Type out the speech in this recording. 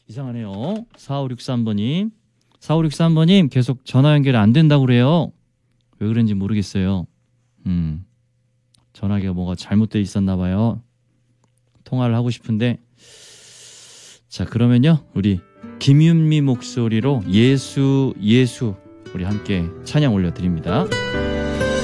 이상하네요. 4563번님. 4563번님 계속 전화 연결이 안 된다고 그래요. 왜 그런지 모르겠어요. 전화기가 뭐가 잘못되어 있었나 봐요. 통화를 하고 싶은데. 자, 그러면요. 우리 김윤미 목소리로 예수 우리 함께 찬양 올려드립니다.